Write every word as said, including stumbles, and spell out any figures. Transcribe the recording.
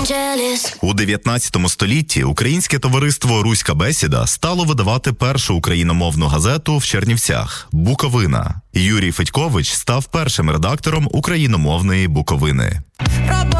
У дев'ятнадцятому столітті Українське товариство «Руська бесіда» стало видавати першу україномовну газету в Чернівцях «Буковина». Юрій Федькович став першим редактором україномовної «Буковини».